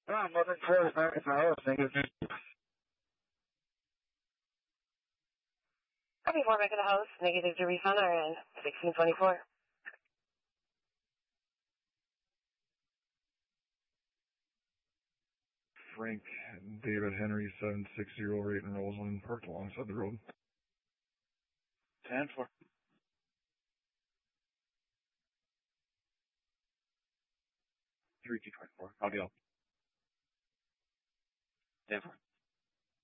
I'm looking for the house. Copy 4 back at the house. Negative to refund RN 1624. Frank David Henry 7608 in Roseland, parked alongside the road. 10-4. 3224. I'll deal. 10-4.